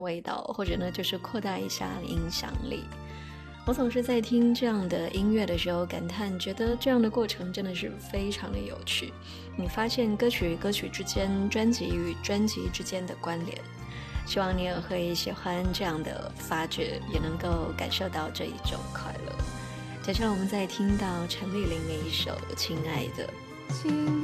味道，或者呢就是扩大一下影响力。我总是在听这样的音乐的时候感叹，觉得这样的过程真的是非常的有趣。你发现歌曲与歌曲之间，专辑与专辑之间的关联。希望你也会喜欢这样的发掘，也能够感受到这一种快乐。接下来我们再听到陈丽玲的一首《亲爱的》。